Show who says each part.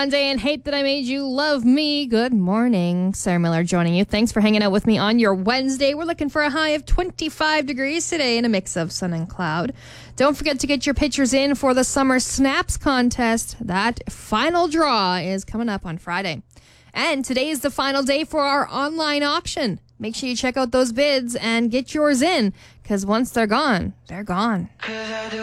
Speaker 1: Monday and hate that I made you love me. Good morning. Sarah Miller joining you. Thanks for hanging out with me on your Wednesday. We're looking for a high of 25 degrees today and a mix of sun and cloud. Don't forget to get your pictures in for the Summer Snaps contest. That final draw is coming up on Friday. And today is the final day for our online auction. Make sure you check out those bids and get yours in, because once they're gone, they're gone.